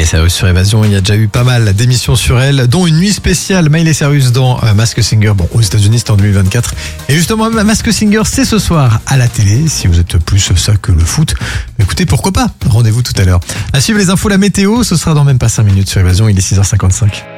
Miley Cyrus sur Évasion, il y a déjà eu pas mal d'émissions sur elle, dont une nuit spéciale Miley Cyrus dans Masked Singer. Bon, aux États-Unis, c'était en 2024. Et justement, Masked Singer, c'est ce soir à la télé. Si vous êtes plus ça que le foot, écoutez, pourquoi pas. Rendez-vous tout à l'heure. À suivre les infos, la météo, ce sera dans même pas 5 minutes sur Évasion, il est 6h55.